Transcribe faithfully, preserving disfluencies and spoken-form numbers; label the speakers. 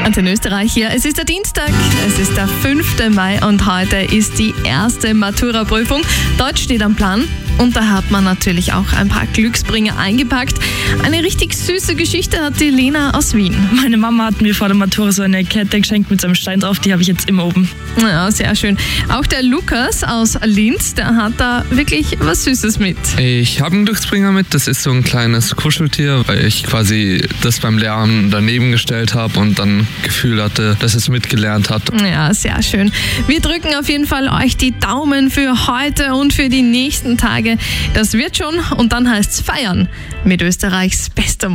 Speaker 1: Antenne Österreich hier. Es ist der Dienstag, es ist der fünfte Mai und heute ist die erste Matura-Prüfung. Deutsch steht am Plan und da hat man natürlich auch ein paar Glücksbringer eingepackt. Eine richtig süße Geschichte hat die Lena aus Wien.
Speaker 2: Meine Mama hat mir vor der Matura so eine Kette geschenkt mit so einem Stein drauf, die habe ich jetzt immer oben.
Speaker 1: Ja, sehr schön. Auch der Lukas aus Linz, der hat da wirklich was Süßes mit.
Speaker 3: Ich habe einen Glücksbringer mit, das ist so ein kleines Kuscheltier, weil ich quasi das beim Lernen daneben gestellt habe und dann Gefühl hatte, dass es mitgelernt hat.
Speaker 1: Ja, sehr schön. Wir drücken auf jeden Fall euch die Daumen für heute und für die nächsten Tage. Das wird schon und dann heißt's feiern mit Österreichs bester Musik.